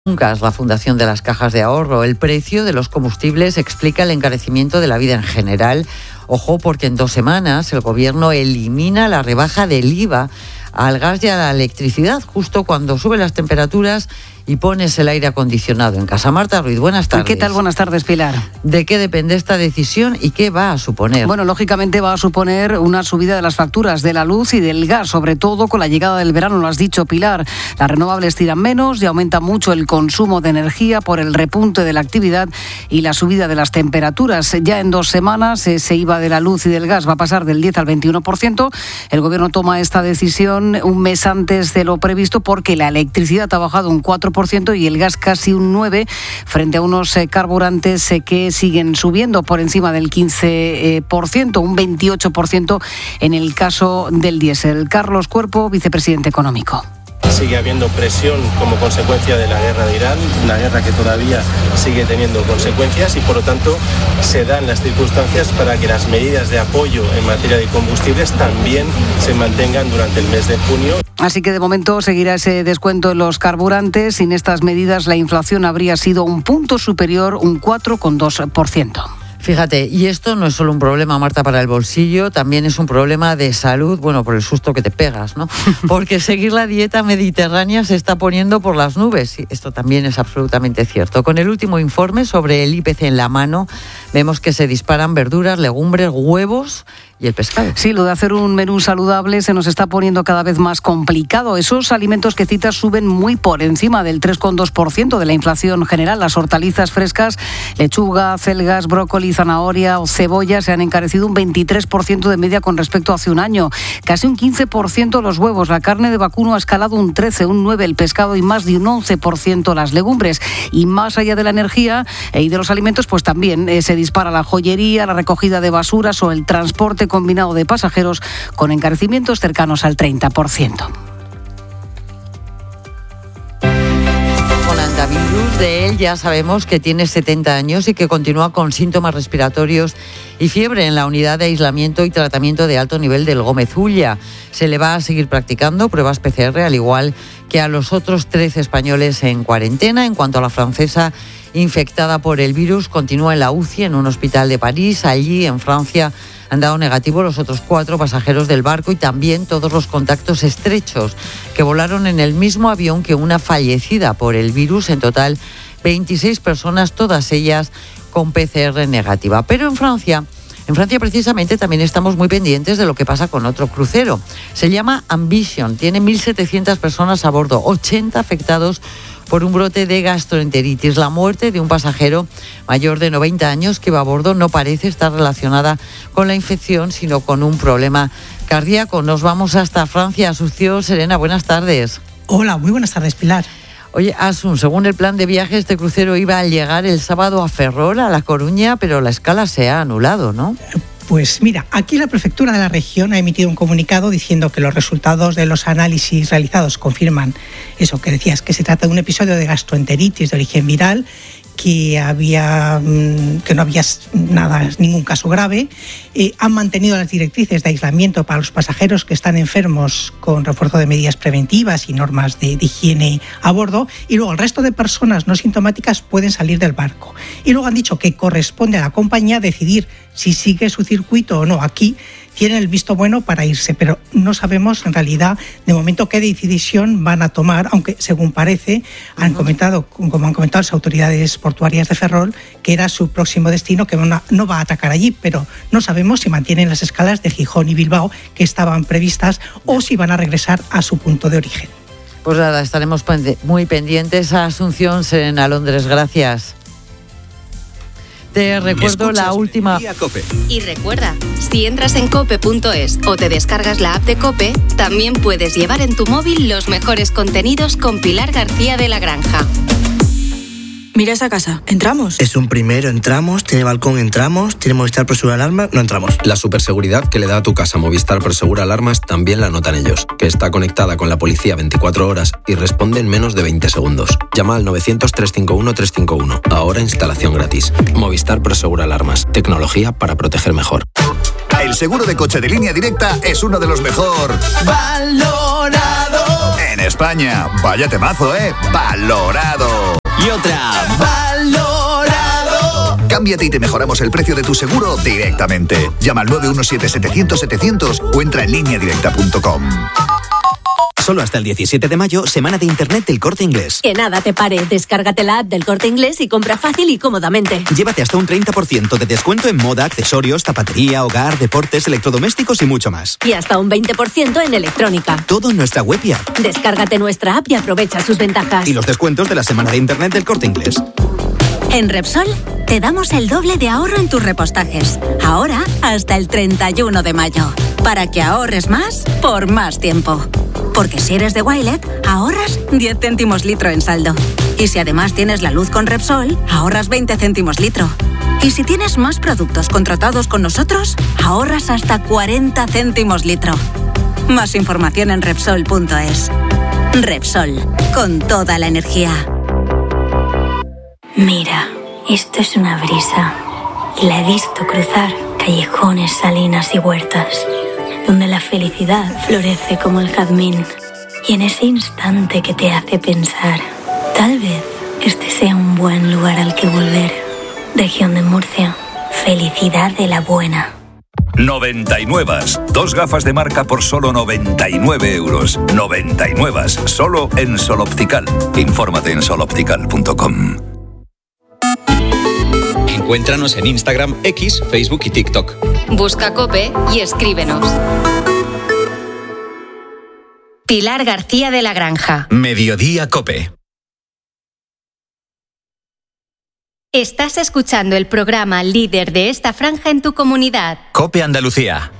La Fundación de las Cajas de Ahorro. El precio de los combustibles explica el encarecimiento de la vida en general. Ojo, porque en 2 semanas el Gobierno elimina la rebaja del IVA al gas y a la electricidad, justo cuando suben las temperaturas y pones el aire acondicionado en casa. Marta Ruiz, buenas tardes. ¿Qué tal? Buenas tardes, Pilar. ¿De qué depende esta decisión y qué va a suponer? Bueno, lógicamente va a suponer una subida de las facturas de la luz y del gas, sobre todo con la llegada del verano, lo has dicho, Pilar. Las renovables tiran menos y aumenta mucho el consumo de energía por el repunte de la actividad y la subida de las temperaturas. Ya en 2 semanas ese IVA de la luz y del gas va a pasar del 10 al 21%. El Gobierno toma esta decisión un mes antes de lo previsto porque la electricidad ha bajado un 4% y el gas casi un 9%, frente a unos carburantes que siguen subiendo por encima del 15%, un 28% en el caso del diésel. Carlos Cuerpo, vicepresidente económico. Sigue habiendo presión como consecuencia de la guerra de Irán, una guerra que todavía sigue teniendo consecuencias y por lo tanto se dan las circunstancias para que las medidas de apoyo en materia de combustibles también se mantengan durante el mes de junio. Así que de momento seguirá ese descuento en los carburantes. Sin estas medidas la inflación habría sido un punto superior, un 4,2%. Fíjate, y esto no es solo un problema, Marta, para el bolsillo, también es un problema de salud, bueno, por el susto que te pegas, ¿no? Porque seguir la dieta mediterránea se está poniendo por las nubes. Y esto también es absolutamente cierto. Con el último informe sobre el IPC en la mano, vemos que se disparan verduras, legumbres, huevos y el pescado. Sí, lo de hacer un menú saludable se nos está poniendo cada vez más complicado. Esos alimentos que citas suben muy por encima del 3,2% de la inflación general. Las hortalizas frescas, lechuga, acelgas, brócoli, zanahoria o cebolla se han encarecido un 23% de media con respecto a hace un año. Casi un 15% los huevos. La carne de vacuno ha escalado un 13%, un 9% el pescado y más de un 11% las legumbres. Y más allá de la energía y de los alimentos, pues también se dispara la joyería, la recogida de basuras o el transporte combinado de pasajeros con encarecimientos cercanos al 30%. Coronavirus, de él ya sabemos que tiene 70 años y que continúa con síntomas respiratorios y fiebre en la unidad de aislamiento y tratamiento de alto nivel del Gómez Ulla. Se le va a seguir practicando pruebas PCR, al igual que a los otros 13 españoles en cuarentena. En cuanto a la francesa infectada por el virus, continúa en la UCI en un hospital de París. Allí, en Francia, han dado negativo los otros 4 pasajeros del barco y también todos los contactos estrechos que volaron en el mismo avión que una fallecida por el virus. En total, 26 personas, todas ellas con PCR negativa. Pero en Francia precisamente también estamos muy pendientes de lo que pasa con otro crucero. Se llama Ambition, tiene 1.700 personas a bordo, 80 afectados por un brote de gastroenteritis. La muerte de un pasajero mayor de 90 años que va a bordo no parece estar relacionada con la infección, sino con un problema cardíaco. Nos vamos hasta Francia. Asunción Serena, buenas tardes. Hola, muy buenas tardes, Pilar. Oye, Asun, según el plan de viaje, este crucero iba a llegar el sábado a Ferrol, a La Coruña, pero la escala se ha anulado, ¿no? Pues mira, aquí la prefectura de la región ha emitido un comunicado diciendo que los resultados de los análisis realizados confirman eso que decías, que se trata de un episodio de gastroenteritis de origen viral, que no había ningún caso grave. Han mantenido las directrices de aislamiento para los pasajeros que están enfermos con refuerzo de medidas preventivas y normas de higiene a bordo, y luego el resto de personas no sintomáticas pueden salir del barco. Y luego han dicho que corresponde a la compañía decidir si sigue su circuito o no. Aquí tienen el visto bueno para irse, pero no sabemos en realidad de momento qué decisión van a tomar, aunque según parece han comentado, como han comentado las autoridades portuarias de Ferrol, que era su próximo destino, que no va a atacar allí, pero no sabemos si mantienen las escalas de Gijón y Bilbao que estaban previstas o si van a regresar a su punto de origen. Pues nada, estaremos muy pendientes. A Asunción Serena, Londres, gracias. Te recuerdo la última. Y recuerda, si entras en cope.es o te descargas la app de COPE, también puedes llevar en tu móvil los mejores contenidos con Pilar García de la Granja. Mira esa casa, ¿entramos? Es un primero, entramos, tiene balcón, entramos, tiene Movistar Prosegur Alarmas, no entramos. La superseguridad que le da a tu casa Movistar Prosegur Alarmas también la notan ellos, que está conectada con la policía 24 horas y responde en menos de 20 segundos. Llama al 900-351-351, ahora instalación gratis. Movistar Prosegur Alarmas, tecnología para proteger mejor. El seguro de coche de Línea Directa es uno de los mejor valorados en España. Vaya temazo, ¿eh? Valorado. Y otra, valorado. Cámbiate y te mejoramos el precio de tu seguro directamente. Llama al 917-700-700 o entra en lineadirecta.com. Solo hasta el 17 de mayo, semana de internet del Corte Inglés. Que nada te pare, descárgate la app del Corte Inglés y compra fácil y cómodamente. Llévate hasta un 30% de descuento en moda, accesorios, zapatería, hogar, deportes, electrodomésticos y mucho más. Y hasta un 20% en electrónica. Todo en nuestra web y app. Descárgate nuestra app y aprovecha sus ventajas. Y los descuentos de la semana de internet del Corte Inglés. En Repsol te damos el doble de ahorro en tus repostajes. Ahora hasta el 31 de mayo. Para que ahorres más por más tiempo. Porque si eres de Wilet, ahorras 10 céntimos litro en saldo. Y si además tienes la luz con Repsol, ahorras 20 céntimos litro. Y si tienes más productos contratados con nosotros, ahorras hasta 40 céntimos litro. Más información en Repsol.es. Repsol, con toda la energía. Mira, esto es una brisa. Y la he visto cruzar callejones, salinas y huertas, donde la felicidad florece como el jazmín. Y en ese instante que te hace pensar, tal vez este sea un buen lugar al que volver. Región de Murcia, felicidad de la buena. 99. 2 gafas de marca por solo 99 euros. 99. Solo en Sol Optical. Infórmate en soloptical.com. Encuéntranos en Instagram, X, Facebook y TikTok. Busca COPE y escríbenos. Pilar García de la Granja. Mediodía COPE. Estás escuchando el programa líder de esta franja en tu comunidad. COPE Andalucía.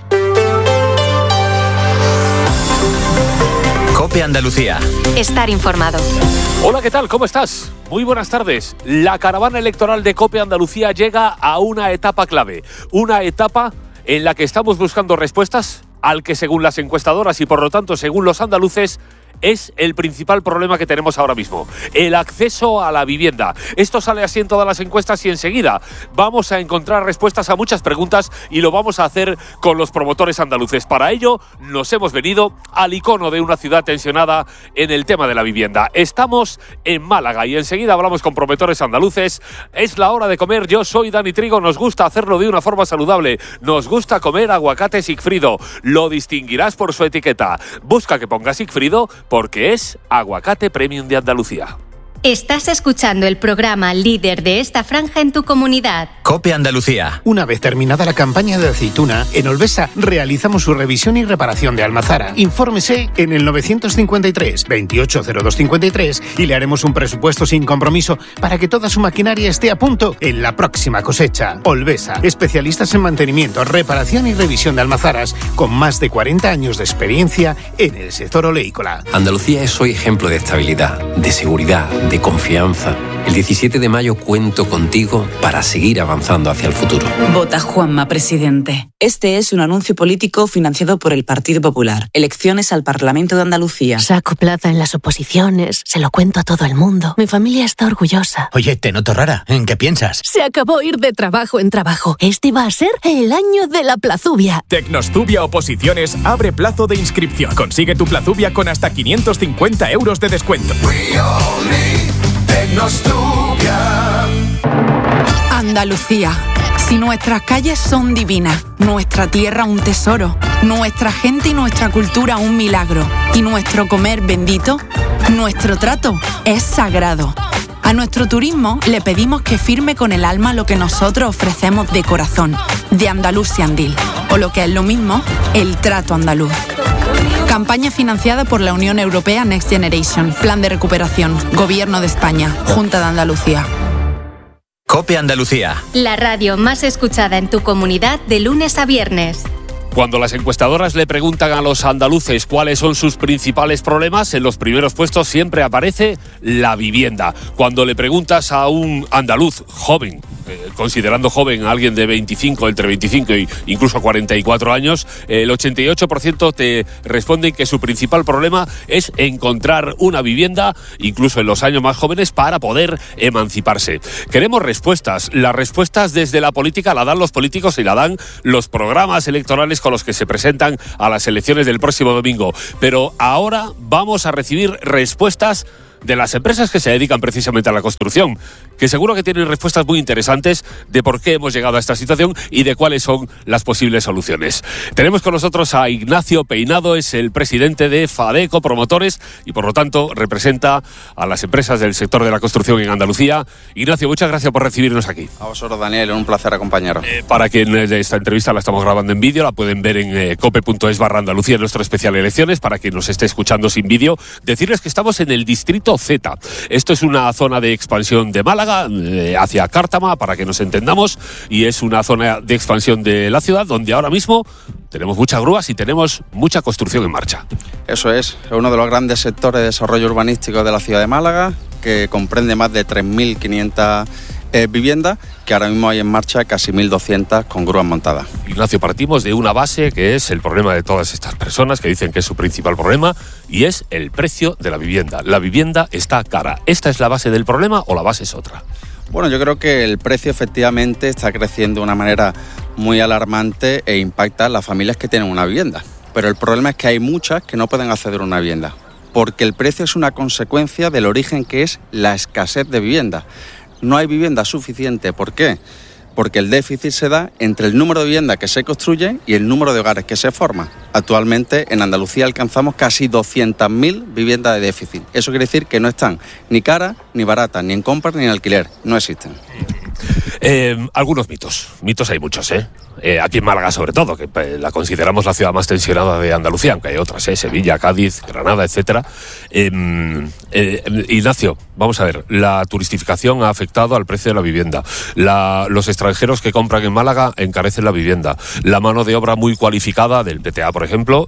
COPE Andalucía. Estar informado. Hola, ¿qué tal? ¿Cómo estás? Muy buenas tardes. La caravana electoral de COPE Andalucía llega a una etapa clave. Una etapa en la que estamos buscando respuestas al que, según las encuestadoras y por lo tanto según los andaluces, es el principal problema que tenemos ahora mismo: el acceso a la vivienda. Esto sale así en todas las encuestas y enseguida vamos a encontrar respuestas a muchas preguntas y lo vamos a hacer con los promotores andaluces. Para ello nos hemos venido al icono de una ciudad tensionada en el tema de la vivienda. Estamos en Málaga y enseguida hablamos con promotores andaluces. Es la hora de comer. Yo soy Dani Trigo. Nos gusta hacerlo de una forma saludable. Nos gusta comer aguacate Sigfrido. Lo distinguirás por su etiqueta. Busca que ponga Sigfrido, porque es aguacate premium de Andalucía. Estás escuchando el programa líder de esta franja en tu comunidad. COPE Andalucía. Una vez terminada la campaña de aceituna, en Olvesa realizamos su revisión y reparación de almazara. Infórmese en el 953 280253 y le haremos un presupuesto sin compromiso para que toda su maquinaria esté a punto en la próxima cosecha. Olvesa, especialistas en mantenimiento, reparación y revisión de almazaras, con más de 40 años de experiencia en el sector oleícola. Andalucía es hoy ejemplo de estabilidad, de seguridad, de confianza. El 17 de mayo cuento contigo para seguir avanzando hacia el futuro. Vota Juanma, presidente. Este es un anuncio político financiado por el Partido Popular. Elecciones al Parlamento de Andalucía. Saco plaza en las oposiciones, se lo cuento a todo el mundo. Mi familia está orgullosa. Oye, te noto rara. ¿En qué piensas? Se acabó ir de trabajo en trabajo. Este va a ser el año de la plazubia. Tecnostubia Oposiciones abre plazo de inscripción. Consigue tu plazubia con hasta 550 euros de descuento. Andalucía. Si nuestras calles son divinas, nuestra tierra un tesoro, nuestra gente y nuestra cultura un milagro, y nuestro comer bendito, nuestro trato es sagrado. A nuestro turismo le pedimos que firme con el alma lo que nosotros ofrecemos de corazón, de Andalusiandil, o lo que es lo mismo, el trato andaluz. Campaña financiada por la Unión Europea Next Generation, Plan de Recuperación, Gobierno de España, Junta de Andalucía. COPE Andalucía. La radio más escuchada en tu comunidad de lunes a viernes. Cuando las encuestadoras le preguntan a los andaluces cuáles son sus principales problemas, en los primeros puestos siempre aparece la vivienda. Cuando le preguntas a un andaluz joven, considerando joven a alguien de 25, entre 25 e incluso 44 años, el 88% te responden que su principal problema es encontrar una vivienda, incluso en los años más jóvenes, para poder emanciparse. Queremos respuestas. Las respuestas desde la política la dan los políticos y la dan los programas electorales con los que se presentan a las elecciones del próximo domingo. Pero ahora vamos a recibir respuestas de las empresas que se dedican precisamente a la construcción, que seguro que tienen respuestas muy interesantes de por qué hemos llegado a esta situación y de cuáles son las posibles soluciones. Tenemos con nosotros a Ignacio Peinado, es el presidente de FADECO Promotores y por lo tanto representa a las empresas del sector de la construcción en Andalucía. Ignacio, muchas gracias por recibirnos aquí. A vosotros, Daniel, un placer acompañaros. Para quien esta entrevista la estamos grabando en vídeo, la pueden ver en cope.es/Andalucía, nuestro especial elecciones. Para quien nos esté escuchando sin vídeo, decirles que estamos en el distrito Z. Esto es una zona de expansión de Málaga, hacia Cártama, para que nos entendamos, y es una zona de expansión de la ciudad donde ahora mismo tenemos muchas grúas y tenemos mucha construcción en marcha. Eso es uno de los grandes sectores de desarrollo urbanístico de la ciudad de Málaga, que comprende más de 3.500 viviendas, que ahora mismo hay en marcha casi 1.200 con grúas montadas. Ignacio, partimos de una base que es el problema de todas estas personas que dicen que es su principal problema, y es el precio de la vivienda. La vivienda está cara. ¿Esta es la base del problema o la base es otra? Bueno, yo creo que el precio efectivamente está creciendo de una manera muy alarmante e impacta a las familias que tienen una vivienda. Pero el problema es que hay muchas que no pueden acceder a una vivienda, porque el precio es una consecuencia del origen que es la escasez de vivienda. No hay vivienda suficiente. ¿Por qué? Porque el déficit se da entre el número de viviendas que se construyen y el número de hogares que se forman. Actualmente en Andalucía alcanzamos casi 200.000 viviendas de déficit. Eso quiere decir que no están ni caras, ni baratas, ni en compra, ni en alquiler. No existen. Algunos mitos. Mitos hay muchos, aquí en Málaga sobre todo, que la consideramos la ciudad más tensionada de Andalucía, aunque hay otras, Sevilla, Cádiz, Granada, etcétera. Ignacio, vamos a ver, la turistificación ha afectado al precio de la vivienda. Los extranjeros que compran en Málaga encarecen la vivienda. La mano de obra muy cualificada del PTA, por ejemplo,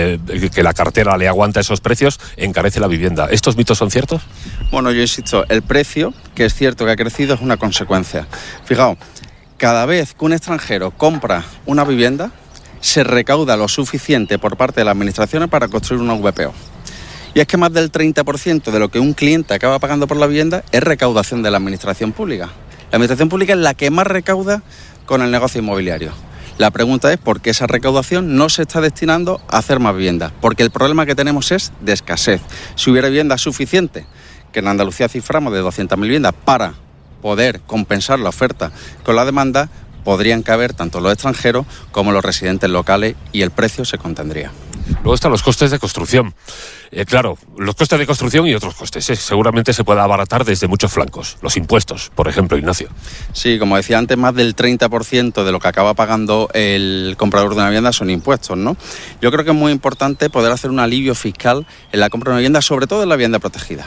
que la cartera le aguanta esos precios, encarece la vivienda. ¿Estos mitos son ciertos? Bueno, yo insisto, el precio, que es cierto que ha crecido, es una consecuencia. Fijaos, cada vez que un extranjero compra una vivienda, se recauda lo suficiente por parte de las administraciones para construir una VPO. Y es que más del 30% de lo que un cliente acaba pagando por la vivienda es recaudación de la administración pública. La administración pública es la que más recauda con el negocio inmobiliario. La pregunta es por qué esa recaudación no se está destinando a hacer más viviendas. Porque el problema que tenemos es de escasez. Si hubiera vivienda suficiente, que en Andalucía ciframos de 200.000 viviendas, para poder compensar la oferta con la demanda, podrían caber tanto los extranjeros como los residentes locales y el precio se contendría. Luego están los costes de construcción. Claro, los costes de construcción y otros costes. Seguramente se puede abaratar desde muchos flancos. Los impuestos, por ejemplo, Ignacio. Sí, como decía antes, más del 30% de lo que acaba pagando el comprador de una vivienda son impuestos, ¿no? Yo creo que es muy importante poder hacer un alivio fiscal en la compra de una vivienda, sobre todo en la vivienda protegida.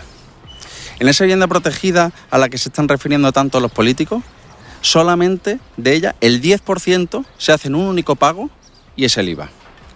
En esa vivienda protegida a la que se están refiriendo tanto los políticos, solamente de ella el 10% se hace en un único pago y es el IVA.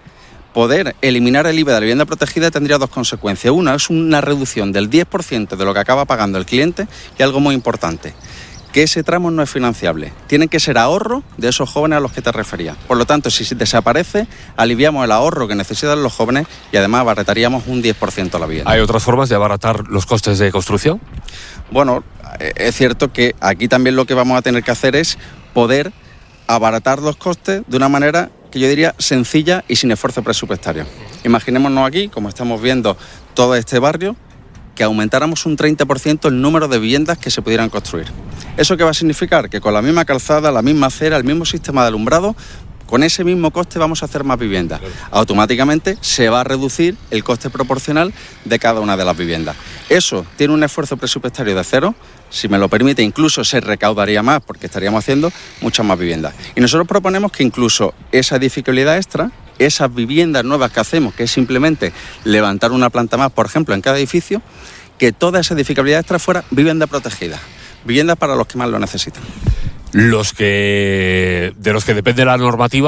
Poder eliminar el IVA de la vivienda protegida tendría dos consecuencias. Una es una reducción del 10% de lo que acaba pagando el cliente, y algo muy importante, que ese tramo no es financiable. Tienen que ser ahorro de esos jóvenes a los que te refería. Por lo tanto, si desaparece, aliviamos el ahorro que necesitan los jóvenes y además abarataríamos un 10% la vivienda. ¿Hay otras formas de abaratar los costes de construcción? Bueno, es cierto que aquí también lo que vamos a tener que hacer es poder abaratar los costes de una manera que yo diría sencilla y sin esfuerzo presupuestario. Imaginémonos aquí, como estamos viendo todo este barrio, que aumentáramos un 30% el número de viviendas que se pudieran construir. ¿Eso qué va a significar? Que con la misma calzada, la misma acera, el mismo sistema de alumbrado, con ese mismo coste vamos a hacer más viviendas. Automáticamente se va a reducir el coste proporcional de cada una de las viviendas. Eso tiene un esfuerzo presupuestario de cero. Si me lo permite, incluso se recaudaría más porque estaríamos haciendo muchas más viviendas. Y nosotros proponemos que incluso esa edificabilidad extra, esas viviendas nuevas que hacemos, que es simplemente levantar una planta más, por ejemplo, en cada edificio, que toda esa edificabilidad extra fuera vivienda protegida, viviendas para los que más lo necesitan. De los que depende la normativa,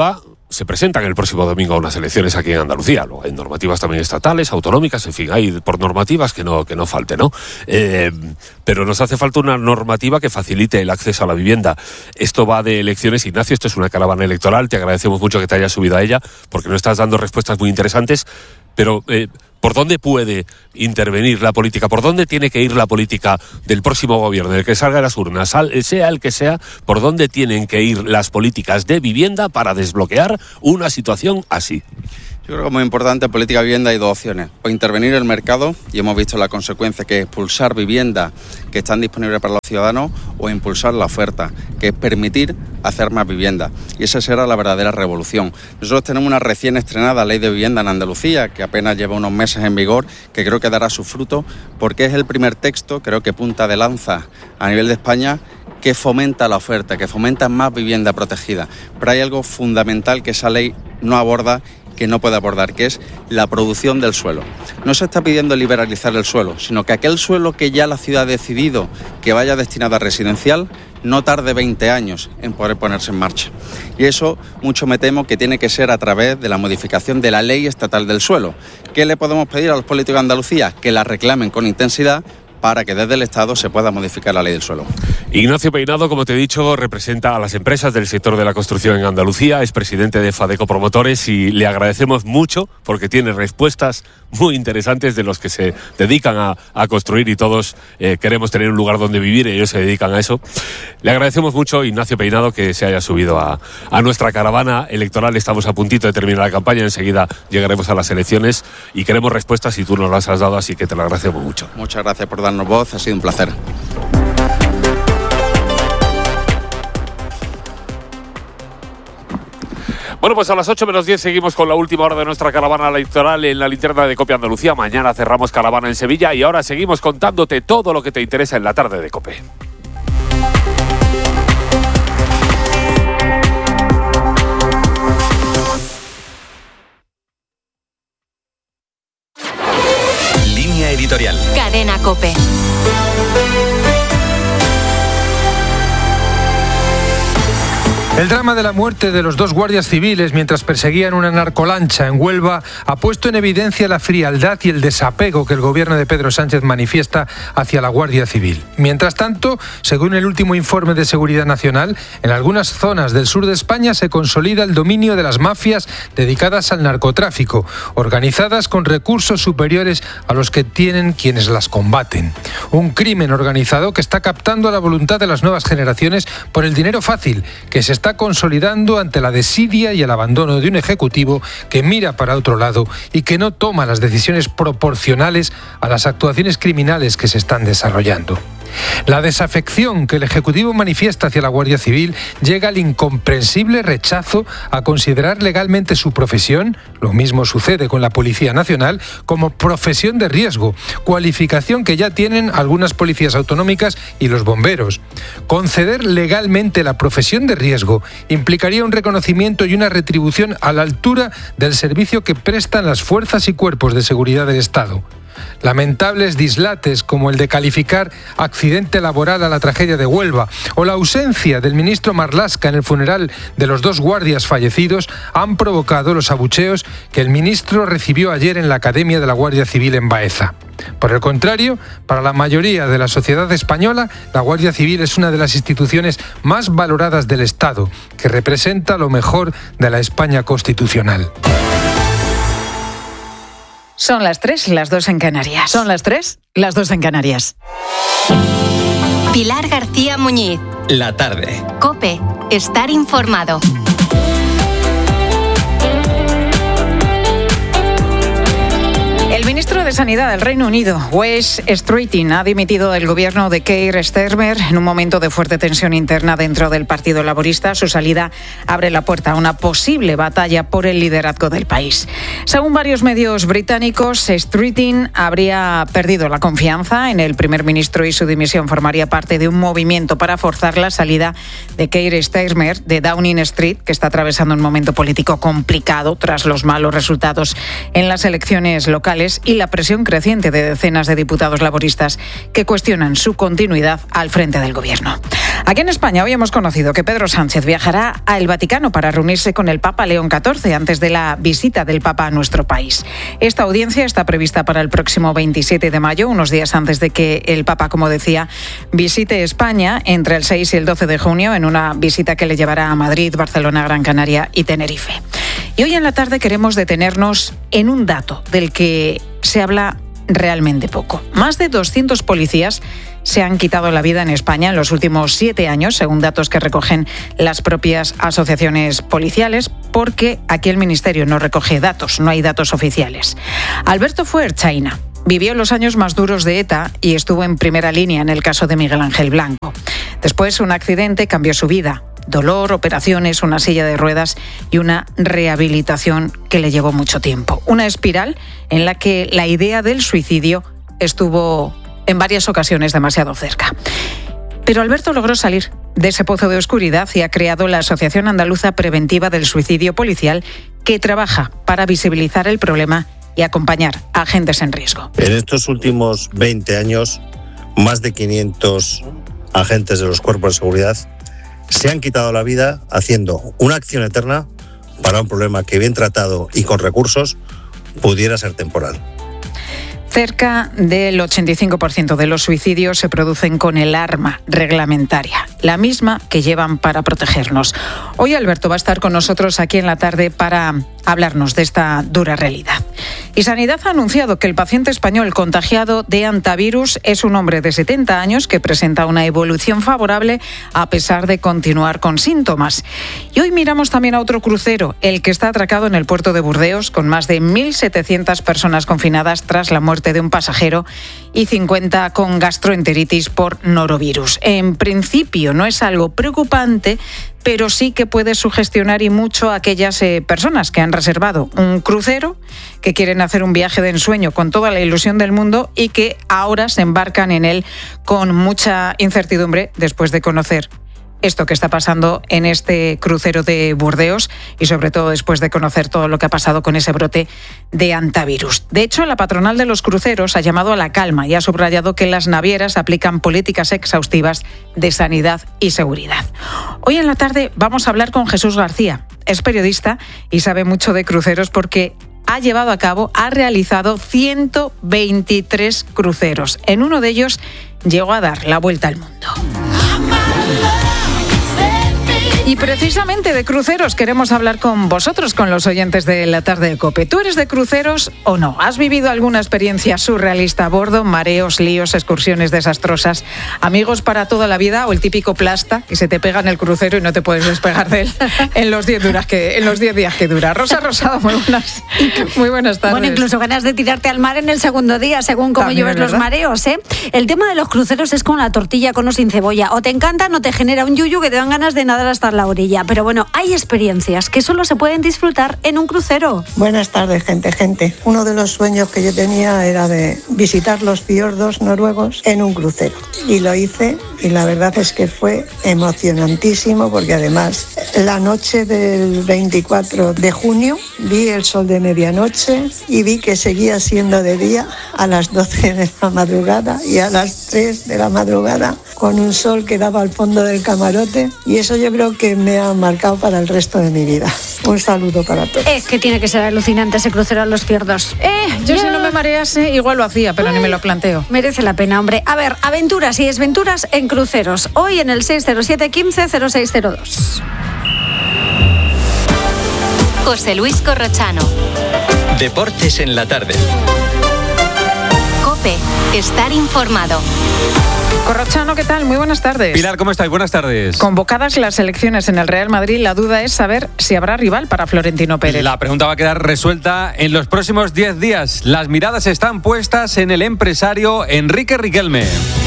se presentan el próximo domingo a unas elecciones aquí en Andalucía. Luego hay normativas también estatales, autonómicas, en fin, hay por normativas que no falte, ¿no? Pero nos hace falta una normativa que facilite el acceso a la vivienda. Esto va de elecciones, Ignacio, esto es una caravana electoral, te agradecemos mucho que te hayas subido a ella, porque nos estás dando respuestas muy interesantes, pero ¿por dónde puede intervenir la política? ¿Por dónde tiene que ir la política del próximo gobierno, el que salga de las urnas, sea el que sea? ¿Por dónde tienen que ir las políticas de vivienda para desbloquear una situación así? Yo creo que es muy importante en política de vivienda hay dos opciones. O intervenir el mercado, y hemos visto la consecuencia que es expulsar viviendas que están disponibles para los ciudadanos, o impulsar la oferta, que es permitir hacer más vivienda. Y esa será la verdadera revolución. Nosotros tenemos una recién estrenada ley de vivienda en Andalucía, que apenas lleva unos meses en vigor, que creo que dará su fruto, porque es el primer texto, creo que punta de lanza a nivel de España, que fomenta la oferta, que fomenta más vivienda protegida. Pero hay algo fundamental que esa ley no aborda, que no puede abordar, que es la producción del suelo. No se está pidiendo liberalizar el suelo, sino que aquel suelo que ya la ciudad ha decidido que vaya destinado a residencial no tarde 20 años en poder ponerse en marcha. Y eso, mucho me temo que tiene que ser a través de la modificación de la ley estatal del suelo. ¿Qué le podemos pedir a los políticos de Andalucía? Que la reclamen con intensidad, para que desde el Estado se pueda modificar la ley del suelo. Ignacio Peinado, como te he dicho, representa a las empresas del sector de la construcción en Andalucía, es presidente de Fadeco Promotores y le agradecemos mucho porque tiene respuestas muy interesantes de los que se dedican a construir y todos queremos tener un lugar donde vivir y ellos se dedican a eso. Le agradecemos mucho, Ignacio Peinado, que se haya subido a nuestra caravana electoral. Estamos a puntito de terminar la campaña, enseguida llegaremos a las elecciones y queremos respuestas y tú nos las has dado, así que te lo agradecemos mucho. Muchas gracias por darnos voz, ha sido un placer. Bueno, pues a las 8 menos 10 seguimos con la última hora de nuestra caravana electoral en la linterna de COPE Andalucía. Mañana cerramos caravana en Sevilla y ahora seguimos contándote todo lo que te interesa en la tarde de COPE. Línea editorial. Cadena COPE. El drama de la muerte de los dos guardias civiles mientras perseguían una narcolancha en Huelva ha puesto en evidencia la frialdad y el desapego que el gobierno de Pedro Sánchez manifiesta hacia la Guardia Civil. Mientras tanto, según el último informe de Seguridad Nacional, en algunas zonas del sur de España se consolida el dominio de las mafias dedicadas al narcotráfico, organizadas con recursos superiores a los que tienen quienes las combaten. Un crimen organizado que está captando la voluntad de las nuevas generaciones por el dinero fácil, que se está consolidando ante la desidia y el abandono de un ejecutivo que mira para otro lado y que no toma las decisiones proporcionales a las actuaciones criminales que se están desarrollando. La desafección que el Ejecutivo manifiesta hacia la Guardia Civil llega al incomprensible rechazo a considerar legalmente su profesión, lo mismo sucede con la Policía Nacional, como profesión de riesgo, cualificación que ya tienen algunas policías autonómicas y los bomberos. Conceder legalmente la profesión de riesgo implicaría un reconocimiento y una retribución a la altura del servicio que prestan las fuerzas y cuerpos de seguridad del Estado. Lamentables dislates como el de calificar accidente laboral a la tragedia de Huelva o la ausencia del ministro Marlaska en el funeral de los dos guardias fallecidos han provocado los abucheos que el ministro recibió ayer en la Academia de la Guardia Civil en Baeza. Por el contrario, para la mayoría de la sociedad española, la Guardia Civil es una de las instituciones más valoradas del Estado, que representa lo mejor de la España constitucional. Son las 3, las 2 en Canarias. Son las 3, las 2 en Canarias. Pilar García Muñiz. La tarde. COPE. Estar informado. El ministro de Sanidad del Reino Unido, Wes Streeting, ha dimitido del gobierno de Keir Starmer en un momento de fuerte tensión interna dentro del Partido Laborista. Su salida abre la puerta a una posible batalla por el liderazgo del país. Según varios medios británicos, Streeting habría perdido la confianza en el primer ministro y su dimisión formaría parte de un movimiento para forzar la salida de Keir Starmer de Downing Street, que está atravesando un momento político complicado tras los malos resultados en las elecciones locales y la presión creciente de decenas de diputados laboristas que cuestionan su continuidad al frente del gobierno. Aquí en España hoy hemos conocido que Pedro Sánchez viajará al Vaticano para reunirse con el Papa León XIV antes de la visita del Papa a nuestro país. Esta audiencia está prevista para el próximo 27 de mayo, unos días antes de que el Papa, como decía, visite España entre el 6 y el 12 de junio en una visita que le llevará a Madrid, Barcelona, Gran Canaria y Tenerife. Y hoy en la tarde queremos detenernos en un dato del que se habla realmente poco. Más de 200 policías se han quitado la vida en España en los últimos 7 años, según datos que recogen las propias asociaciones policiales, porque aquí el Ministerio no recoge datos, no hay datos oficiales. Alberto fue ertzaina, vivió los años más duros de ETA y estuvo en primera línea en el caso de Miguel Ángel Blanco. Después, un accidente cambió su vida. Dolor, operaciones, una silla de ruedas y una rehabilitación que le llevó mucho tiempo. Una espiral en la que la idea del suicidio estuvo en varias ocasiones demasiado cerca. Pero Alberto logró salir de ese pozo de oscuridad y ha creado la Asociación Andaluza Preventiva del Suicidio Policial, que trabaja para visibilizar el problema y acompañar a agentes en riesgo. En estos últimos 20 años, más de 500 agentes de los cuerpos de seguridad se han quitado la vida haciendo una acción eterna para un problema que, bien tratado y con recursos, pudiera ser temporal. Cerca del 85% de los suicidios se producen con el arma reglamentaria, la misma que llevan para protegernos. Hoy Alberto va a estar con nosotros aquí en la tarde para hablarnos de esta dura realidad. Y Sanidad ha anunciado que el paciente español contagiado de hantavirus es un hombre de 70 años que presenta una evolución favorable a pesar de continuar con síntomas. Y hoy miramos también a otro crucero, el que está atracado en el puerto de Burdeos, con más de 1.700 personas confinadas tras la muerte de un pasajero y 50 con gastroenteritis por norovirus. En principio no es algo preocupante, pero sí que puede sugestionar y mucho a aquellas personas que han reservado un crucero, que quieren hacer un viaje de ensueño con toda la ilusión del mundo y que ahora se embarcan en él con mucha incertidumbre después de conocer esto que está pasando en este crucero de Burdeos y sobre todo después de conocer todo lo que ha pasado con ese brote de hantavirus. De hecho, la patronal de los cruceros ha llamado a la calma y ha subrayado que las navieras aplican políticas exhaustivas de sanidad y seguridad. Hoy en la tarde vamos a hablar con Jesús García. Es periodista y sabe mucho de cruceros porque ha realizado 123 cruceros. En uno de ellos llegó a dar la vuelta al mundo. Y precisamente de cruceros queremos hablar con vosotros, con los oyentes de La Tarde de COPE. ¿Tú eres de cruceros o no? ¿Has vivido alguna experiencia surrealista a bordo? Mareos, líos, excursiones desastrosas, amigos para toda la vida o el típico plasta que se te pega en el crucero y no te puedes despegar de él en los 10 días que dura. Rosa Rosado, muy buenas tardes. Bueno, incluso ganas de tirarte al mar en el segundo día, según cómo lleves los mareos, ¿eh? El tema de los cruceros es como la tortilla con o sin cebolla. O te encantan o te genera un yuyu que te dan ganas de nadar hasta la orilla. Pero bueno, hay experiencias que solo se pueden disfrutar en un crucero. Buenas tardes, gente. Uno de los sueños que yo tenía era de visitar los fiordos noruegos en un crucero. Y lo hice y la verdad es que fue emocionantísimo porque además la noche del 24 de junio vi el sol de medianoche y vi que seguía siendo de día a las 12 de la madrugada y a las 3 de la madrugada con un sol que daba al fondo del camarote y eso yo creo que me ha marcado para el resto de mi vida. Un saludo para todos. Es que tiene que ser alucinante ese crucero a los fiordos. Yo si no me marease igual lo hacía, pero ni me lo planteo. Merece la pena, hombre. A ver, aventuras y desventuras en cruceros. Hoy en el 607 15 0602. José Luis Corrochano. Deportes en la tarde. COPE. Estar informado. Corrochano, ¿qué tal? Muy buenas tardes. Pilar, ¿cómo estáis? Buenas tardes. Convocadas las elecciones en el Real Madrid, la duda es saber si habrá rival para Florentino Pérez. La pregunta va a quedar resuelta en los próximos 10 días. Las miradas están puestas en el empresario Enrique Riquelme.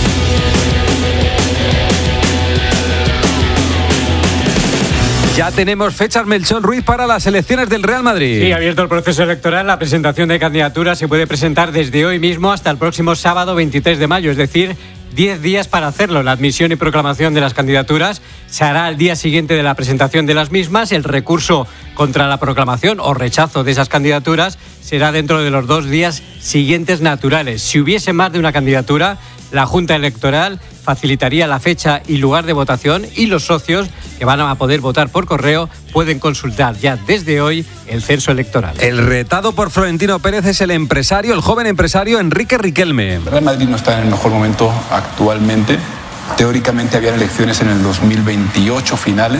Ya tenemos fechas, Melchor Ruiz, para las elecciones del Real Madrid. Sí, abierto el proceso electoral, la presentación de candidaturas se puede presentar desde hoy mismo hasta el próximo sábado 23 de mayo, es decir, 10 días para hacerlo. La admisión y proclamación de las candidaturas se hará al día siguiente de la presentación de las mismas. El recurso contra la proclamación o rechazo de esas candidaturas será dentro de los 2 días siguientes naturales. Si hubiese más de una candidatura, la Junta Electoral facilitaría la fecha y lugar de votación, y los socios que van a poder votar por correo pueden consultar ya desde hoy el censo electoral. El retado por Florentino Pérez es el joven empresario Enrique Riquelme. El Real Madrid no está en el mejor momento actualmente. Teóricamente había elecciones en el 2028 finales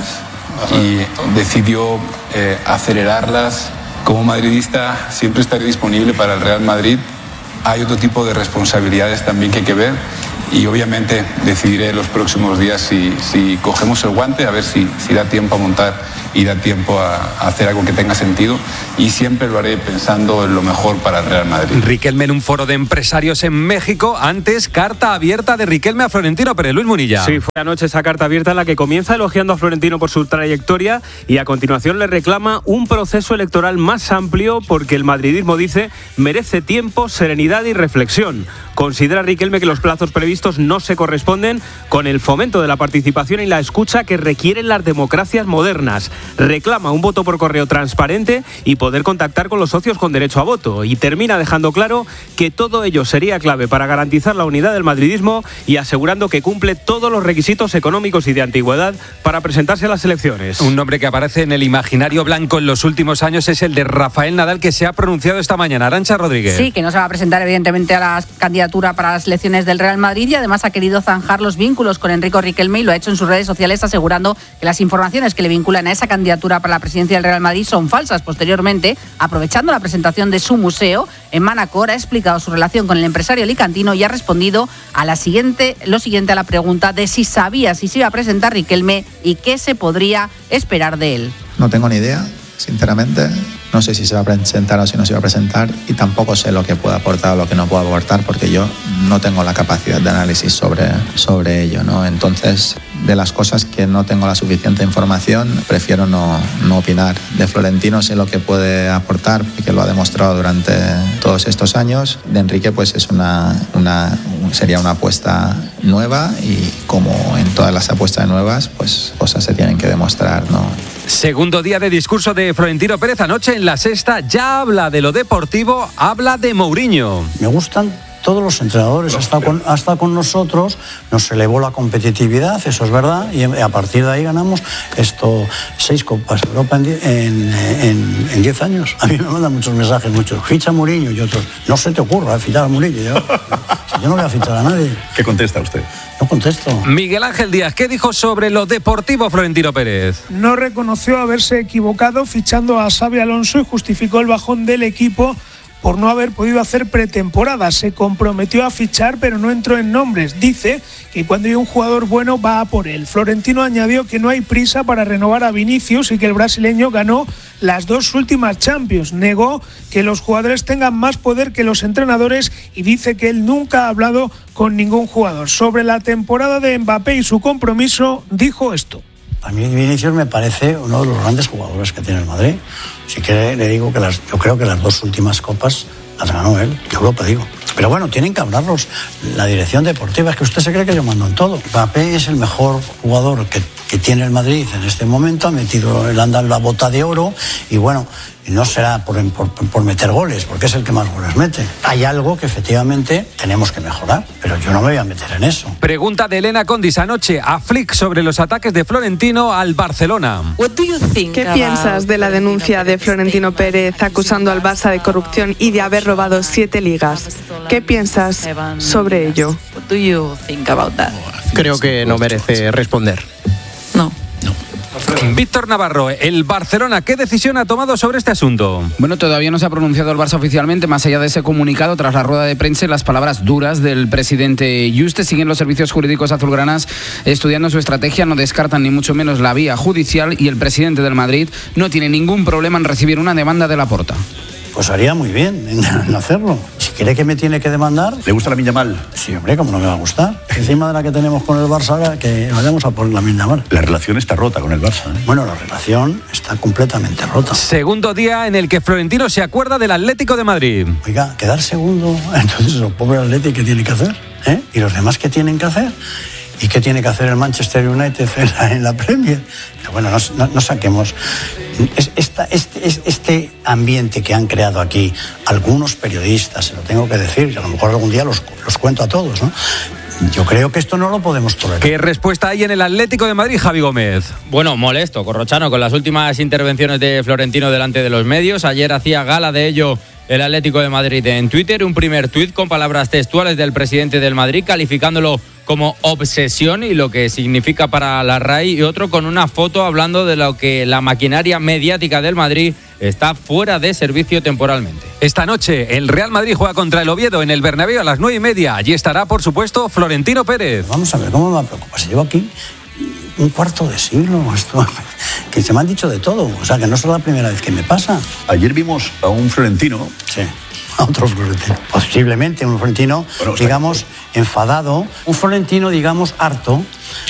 y decidió acelerarlas. Como madridista siempre estaré disponible para el Real Madrid. Hay otro tipo de responsabilidades también que hay que ver y obviamente decidiré en los próximos días si cogemos el guante, a ver si da tiempo a montar y da tiempo a hacer algo que tenga sentido, y siempre lo haré pensando en lo mejor para el Real Madrid. Riquelme en un foro de empresarios en México. Antes, carta abierta de Riquelme a Florentino Pérez. Luis Munilla. Sí, fue anoche esa carta abierta en la que comienza elogiando a Florentino por su trayectoria y a continuación le reclama un proceso electoral más amplio porque el madridismo, dice, merece tiempo, serenidad y reflexión. Considera Riquelme que los plazos previstos no se corresponden con el fomento de la participación y la escucha que requieren las democracias modernas. Reclama un voto por correo transparente y poder contactar con los socios con derecho a voto. Y termina dejando claro que todo ello sería clave para garantizar la unidad del madridismo y asegurando que cumple todos los requisitos económicos y de antigüedad para presentarse a las elecciones. Un nombre que aparece en el imaginario blanco en los últimos años es el de Rafael Nadal, que se ha pronunciado esta mañana. Arantxa Rodríguez. Sí, que no se va a presentar evidentemente a la candidatura para las elecciones del Real Madrid y además ha querido zanjar los vínculos con Enrique Riquelme y lo ha hecho en sus redes sociales, asegurando que las informaciones que le vinculan a esa candidatura para la presidencia del Real Madrid son falsas. Posteriormente, aprovechando la presentación de su museo en Manacor, ha explicado su relación con el empresario alicantino y ha respondido a lo siguiente a la pregunta de si sabía si se iba a presentar Riquelme y qué se podría esperar de él. No tengo ni idea, sinceramente. No sé si se va a presentar o si no se va a presentar y tampoco sé lo que puede aportar o lo que no puede aportar porque yo no tengo la capacidad de análisis sobre ello, ¿no? Entonces, de las cosas que no tengo la suficiente información, prefiero no opinar. De Florentino sé lo que puede aportar porque lo ha demostrado durante todos estos años. De Enrique pues es sería una apuesta nueva y como en todas las apuestas nuevas, pues cosas se tienen que demostrar, ¿no? Segundo día de discurso de Florentino Pérez. Anoche en La Sexta ya habla de lo deportivo, habla de Mourinho. Me gustan todos los entrenadores, hasta con nosotros, nos elevó la competitividad, eso es verdad, y a partir de ahí ganamos 6 Copas de Europa en 10 años. A mí me mandan muchos mensajes, ficha a Mourinho y otros, no se te ocurra fichar a Mourinho, yo no voy a fichar a nadie. ¿Qué contesta usted? No contesto. Miguel Ángel Díaz, ¿qué dijo sobre lo deportivo Florentino Pérez? No reconoció haberse equivocado fichando a Xabi Alonso y justificó el bajón del equipo por no haber podido hacer pretemporada. Se comprometió a fichar, pero no entró en nombres. Dice que cuando hay un jugador bueno va a por él. Florentino añadió que no hay prisa para renovar a Vinicius y que el brasileño ganó las 2 últimas Champions. Negó que los jugadores tengan más poder que los entrenadores y dice que él nunca ha hablado con ningún jugador. Sobre la temporada de Mbappé y su compromiso, dijo esto. A mí Vinicius me parece uno de los grandes jugadores que tiene el Madrid. Sí que le digo que yo creo que las 2 últimas copas las ganó él, de Europa digo. Pero bueno, tienen que hablarlos. La dirección deportiva, es que usted se cree que yo mando en todo. Mbappé es el mejor jugador que tiene el Madrid en este momento, ha metido el anda en la bota de oro y bueno, no será por meter goles, porque es el que más goles mete. Hay algo que efectivamente tenemos que mejorar, pero yo no me voy a meter en eso. Pregunta de Elena Condis anoche a Flick sobre los ataques de Florentino al Barcelona. ¿Qué piensas de la denuncia de Florentino Pérez acusando al Barça de corrupción y de haber robado 7 ligas? ¿Qué piensas sobre ello? Creo que no merece responder. Víctor Navarro, el Barcelona, ¿qué decisión ha tomado sobre este asunto? Bueno, todavía no se ha pronunciado el Barça oficialmente, más allá de ese comunicado, tras la rueda de prensa y las palabras duras del presidente Yuste. Siguen los servicios jurídicos azulgranas estudiando su estrategia, no descartan ni mucho menos la vía judicial y el presidente del Madrid no tiene ningún problema en recibir una demanda de Laporta. Pues haría muy bien en hacerlo. Si quiere que me tiene que demandar... ¿Le gusta la Yamal? Sí, hombre, ¿cómo no me va a gustar? Encima de la que tenemos con el Barça, que vayamos a por la Yamal. La relación está rota con el Barça, ¿eh? Bueno, la relación está completamente rota. Segundo día en el que Florentino se acuerda del Atlético de Madrid. Oiga, quedar segundo, entonces el pobre Atlético, ¿qué tiene que hacer? ¿Y los demás qué tienen que hacer? ¿Y qué tiene que hacer el Manchester United en la Premier? Pero bueno, no saquemos... Este ambiente que han creado aquí algunos periodistas, se lo tengo que decir, y a lo mejor algún día los cuento a todos, ¿no? Yo creo que esto no lo podemos tolerar. ¿Qué respuesta hay en el Atlético de Madrid, Javi Gómez? Bueno, molesto, Corrochano, con las últimas intervenciones de Florentino delante de los medios. Ayer hacía gala de ello el Atlético de Madrid en Twitter. Un primer tuit con palabras textuales del presidente del Madrid, calificándolo como obsesión y lo que significa para la RAI, y otro con una foto hablando de lo que la maquinaria mediática del Madrid está fuera de servicio temporalmente. Esta noche el Real Madrid juega contra el Oviedo en el Bernabéu a las 9:30. Allí estará, por supuesto, Florentino Pérez. Vamos a ver, ¿cómo me va a preocupar? Se llevo aquí un cuarto de siglo, esto, que se me han dicho de todo, o sea, que no es la primera vez que me pasa. Ayer vimos a un Florentino. Sí, a otro Florentino. Posiblemente un Florentino, bueno, digamos, enfadado, un Florentino, digamos, harto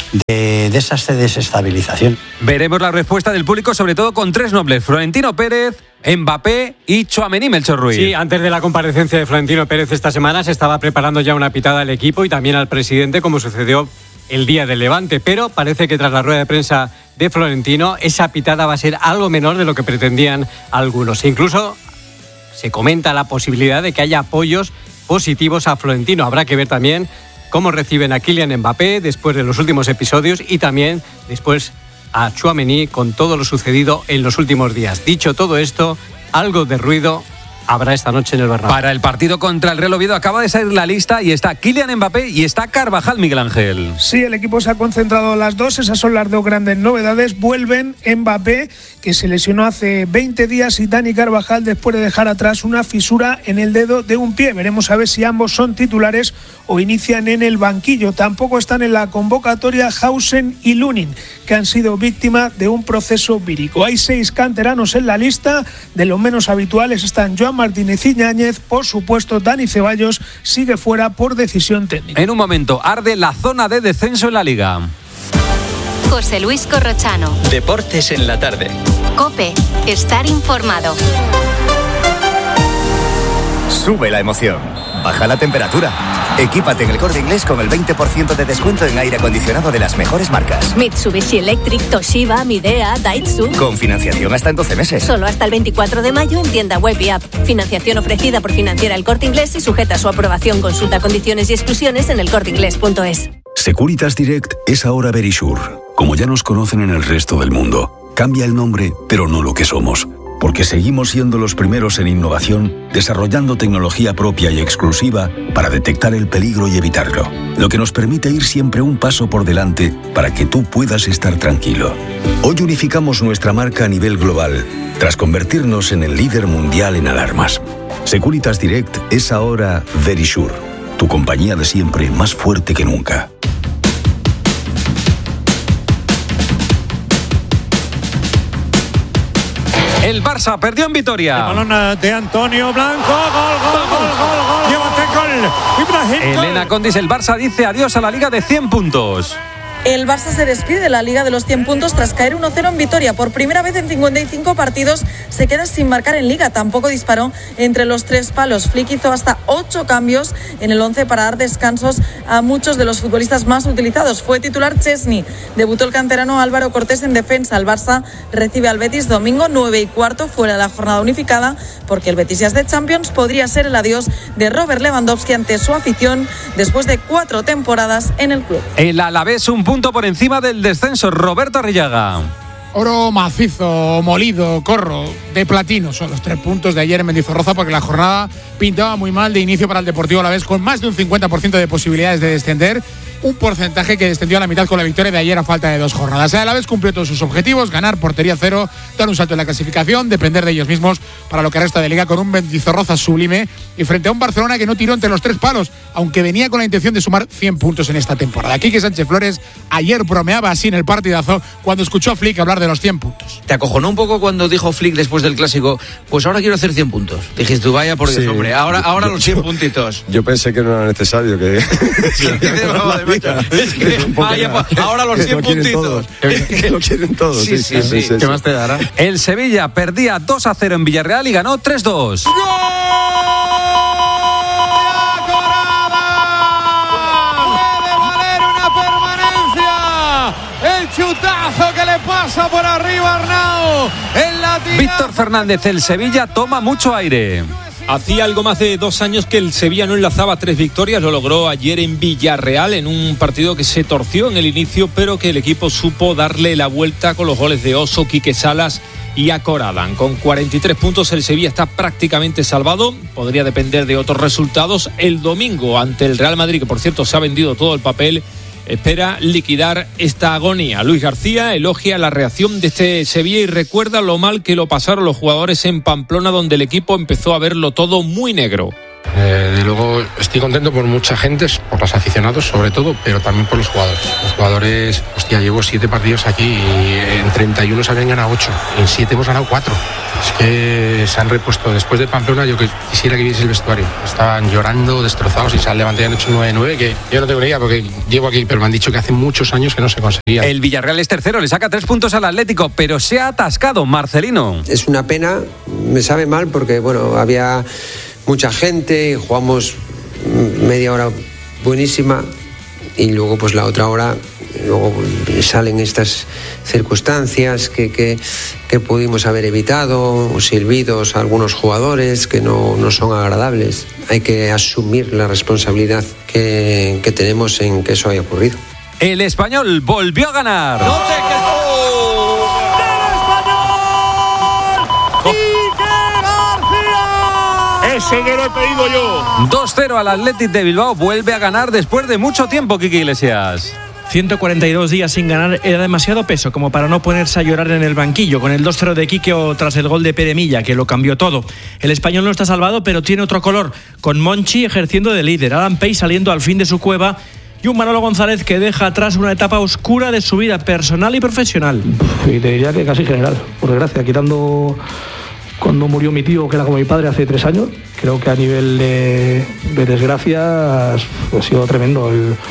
de esa desestabilización. Veremos la respuesta del público, sobre todo con 3 nombres: Florentino Pérez, Mbappé y Tchouaméni, Melchor Ruiz. Sí, antes de la comparecencia de Florentino Pérez esta semana se estaba preparando ya una pitada al equipo y también al presidente, como sucedió el día del Levante, pero parece que tras la rueda de prensa de Florentino esa pitada va a ser algo menor de lo que pretendían algunos. E incluso se comenta la posibilidad de que haya apoyos positivos a Florentino. Habrá que ver también cómo reciben a Kylian Mbappé después de los últimos episodios y también después a Tchouaméni con todo lo sucedido en los últimos días. Dicho todo esto, algo de ruido habrá esta noche en el Bernabéu. Para el partido contra el Real Oviedo acaba de salir la lista y está Kylian Mbappé y está Carvajal, Miguel Ángel. Sí, el equipo se ha concentrado las dos, esas son las dos grandes novedades. Vuelven Mbappé, que se lesionó hace 20 días, y Dani Carvajal después de dejar atrás una fisura en el dedo de un pie. Veremos a ver si ambos son titulares o inician en el banquillo. Tampoco están en la convocatoria Hausen y Lunin, que han sido víctimas de un proceso vírico. Hay 6 canteranos en la lista, de los menos habituales están Joan Martínez Iñáñez, por supuesto Dani Ceballos sigue fuera por decisión técnica. En un momento arde la zona de descenso en la Liga. José Luis Corrochano. Deportes en la tarde. COPE. Estar informado. Sube la emoción. Baja la temperatura. Equípate en el Corte Inglés con el 20% de descuento en aire acondicionado de las mejores marcas. Mitsubishi Electric, Toshiba, Midea, Daitsu. Con financiación hasta en 12 meses. Solo hasta el 24 de mayo en tienda web y app. Financiación ofrecida por Financiera El Corte Inglés y sujeta a su aprobación. Consulta condiciones y exclusiones en elcorteinglés.es. Securitas Direct es ahora Verisure. Como ya nos conocen en el resto del mundo, cambia el nombre, pero no lo que somos. Porque seguimos siendo los primeros en innovación, desarrollando tecnología propia y exclusiva para detectar el peligro y evitarlo. Lo que nos permite ir siempre un paso por delante para que tú puedas estar tranquilo. Hoy unificamos nuestra marca a nivel global, tras convertirnos en el líder mundial en alarmas. Securitas Direct es ahora Verisure, tu compañía de siempre más fuerte que nunca. El Barça perdió en Vitoria. El balón de Antonio Blanco. Gol. Llévate gol. Elena Condis, el Barça dice adiós a la Liga de 100 puntos. El Barça se despide de la Liga de los 100 puntos tras caer 1-0 en Vitoria. Por primera vez en 55 partidos se queda sin marcar en Liga. Tampoco disparó entre los 3 palos. Flick hizo hasta 8 cambios en el 11 para dar descansos a muchos de los futbolistas más utilizados. Fue titular Chesney. Debutó el canterano Álvaro Cortés en defensa. El Barça recibe al Betis domingo 9:15 fuera de la jornada unificada, porque el Betis ya es de Champions. Podría ser el adiós de Robert Lewandowski ante su afición después de 4 temporadas en el club. El Alavés un punto por encima del descenso. Roberto Arrillaga. Oro macizo, molido, corro, de platino. Son los 3 puntos de ayer en Mendizorroza, porque la jornada pintaba muy mal de inicio para el Deportivo Alavés, con más de un 50% de posibilidades de descender. Un porcentaje que descendió a la mitad con la victoria de ayer a falta de 2 jornadas. El Alavés cumplió todos sus objetivos: ganar, portería cero, dar un salto en la clasificación, depender de ellos mismos para lo que resta de Liga, con un Mendizorroza sublime y frente a un Barcelona que no tiró entre los 3 palos, aunque venía con la intención de sumar 100 puntos en esta temporada. Quique Sánchez Flores ayer bromeaba así en el partidazo cuando escuchó a Flick hablar de los 100 puntos. ¿Te acojonó un poco cuando dijo Flick después del clásico: pues ahora quiero hacer 100 puntos? Dijiste tú, vaya por Dios, sí, hombre, ahora los 100 puntitos. Yo pensé que no era necesario que... Sí, es que vaya, ahora los 100 puntitos. Lo quieren todos. Sí. ¿Qué más te dará? El Sevilla perdía 2-0 en Villarreal y ganó 3-2. El chutazo que le pasa por arriba a Arnau. Víctor Fernández, el Sevilla toma mucho aire. Hacía algo más de 2 años que el Sevilla no enlazaba 3 victorias, lo logró ayer en Villarreal en un partido que se torció en el inicio, pero que el equipo supo darle la vuelta con los goles de Oso, Quique Salas y Akoradan. Con 43 puntos el Sevilla está prácticamente salvado, podría depender de otros resultados. El domingo ante el Real Madrid, que por cierto se ha vendido todo el papel, espera liquidar esta agonía. Luis García elogia la reacción de este Sevilla y recuerda lo mal que lo pasaron los jugadores en Pamplona, donde el equipo empezó a verlo todo muy negro. De luego estoy contento por mucha gente, por los aficionados sobre todo, pero también por los jugadores. Los jugadores, llevo 7 partidos aquí y en 31 se habían ganado 8, en 7 hemos ganado 4. Es que se han repuesto. Después de Pamplona yo quisiera que viese el vestuario. Estaban llorando, destrozados y se han levantado y han hecho 9-9, que yo no tengo ni idea porque llevo aquí, pero me han dicho que hace muchos años que no se conseguía. El Villarreal es tercero, le saca 3 puntos al Atlético, pero se ha atascado Marcelino. Es una pena, me sabe mal porque había mucha gente, jugamos media hora buenísima y luego pues la otra hora salen estas circunstancias que pudimos haber evitado, o silbidos a algunos jugadores que no son agradables. Hay que asumir la responsabilidad que tenemos en que eso haya ocurrido. El Español volvió a ganar. ¡No te ¡Ese que lo he pedido yo! 2-0 al Athletic de Bilbao, vuelve a ganar después de mucho tiempo, Quique Iglesias. 142 días sin ganar era demasiado peso como para no ponerse a llorar en el banquillo, con el 2-0 de Quique o tras el gol de Pere Milla, que lo cambió todo. El Español no está salvado, pero tiene otro color, con Monchi ejerciendo de líder, Adam Pei saliendo al fin de su cueva y un Manolo González que deja atrás una etapa oscura de su vida personal y profesional. Y te diría que casi general, por desgracia, quitando cuando murió mi tío, que era como mi padre, hace 3 años. Creo que a nivel de desgracia ha sido tremendo.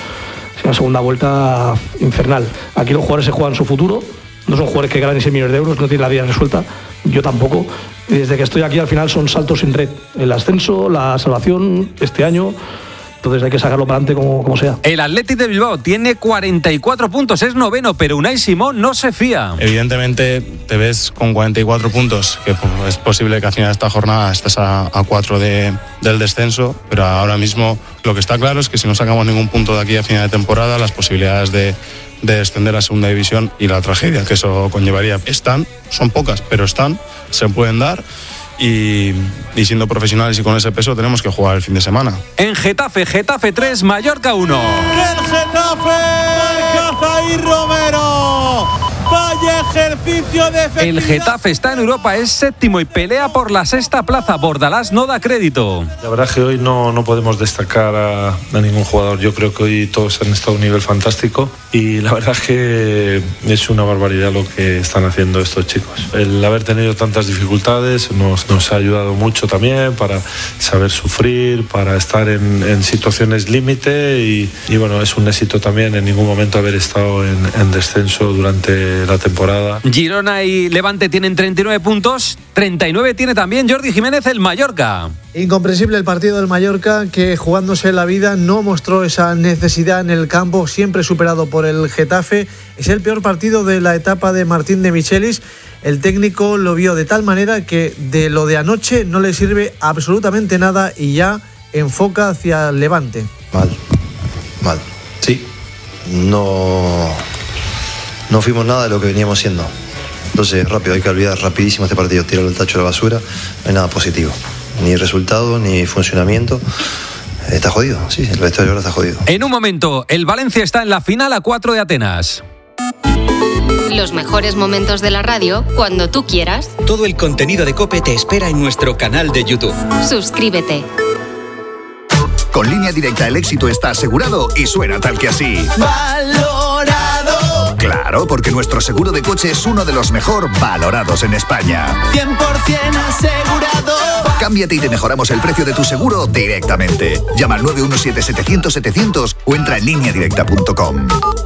La segunda vuelta infernal. Aquí los jugadores se juegan su futuro. No son jugadores que ganan 6 millones de euros, no tienen la vida resuelta. Yo tampoco. Y desde que estoy aquí al final son saltos sin red. El ascenso, la salvación, este año. Entonces hay que sacarlo para adelante como sea. El Athletic de Bilbao tiene 44 puntos, es noveno, pero Unai Simón no se fía. Evidentemente te ves con 44 puntos, que es posible que al final de esta jornada estés a 4 del descenso, pero ahora mismo lo que está claro es que si no sacamos ningún punto de aquí a final de temporada, las posibilidades de descender a segunda división y la tragedia que eso conllevaría son pocas, pero se pueden dar. Y siendo profesionales y con ese peso tenemos que jugar el fin de semana. En Getafe 3, Mallorca 1. ¡El Getafe! ¡Caza y Romero! ¡Vaya ejercicio de efectividad! El Getafe está en Europa, es séptimo y pelea por la 6ª plaza. Bordalás no da crédito. La verdad es que hoy no podemos destacar a ningún jugador. Yo creo que hoy todos han estado a un nivel fantástico y la verdad es que es una barbaridad lo que están haciendo estos chicos. El haber tenido tantas dificultades nos ha ayudado mucho también para saber sufrir, para estar en situaciones límite y bueno, es un éxito también en ningún momento haber estado en descenso durante la temporada. Girona y Levante tienen 39 puntos, 39 tiene también Jordi Jiménez, el Mallorca. Incomprensible el partido del Mallorca, que jugándose la vida no mostró esa necesidad en el campo, siempre superado por el Getafe. Es el peor partido de la etapa de Martín de Michelis. El técnico lo vio de tal manera que de lo de anoche no le sirve absolutamente nada y ya enfoca hacia el Levante. Mal. Sí, no fuimos nada de lo que veníamos siendo. Entonces, rápido, hay que olvidar rapidísimo este partido, tirarlo el tacho de la basura, no hay nada positivo. Ni resultado, ni funcionamiento. Está jodido, sí, el vestuario ahora está jodido. En un momento, el Valencia está en la final a 4 de Atenas. Los mejores momentos de la radio cuando tú quieras. Todo el contenido de COPE te espera en nuestro canal de YouTube. Suscríbete. Con Línea Directa el éxito está asegurado y suena tal que así. ¡Valorado! Claro, porque nuestro seguro de coche es uno de los mejor valorados en España. 100% asegurado. Cámbiate y te mejoramos el precio de tu seguro directamente. Llama al 917-700-700 o entra en lineadirecta.com.